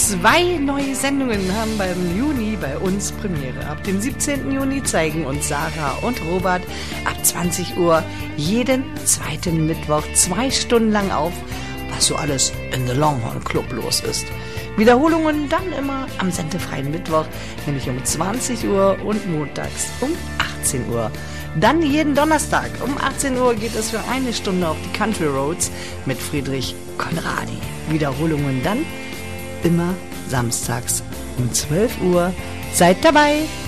2 neue Sendungen haben beim Juni bei uns Premiere. Ab dem 17. Juni zeigen uns Sarah und Robert ab 20 Uhr jeden zweiten Mittwoch 2 Stunden lang auf, was so alles in The Longhorn Club los ist. Wiederholungen dann immer am sendefreien Mittwoch, nämlich um 20 Uhr und montags um 18 Uhr. Dann jeden Donnerstag um 18 Uhr geht es für 1 Stunde auf die Country Roads mit Friedrich Conradi. Wiederholungen dann immer samstags um 12 Uhr. Seid dabei!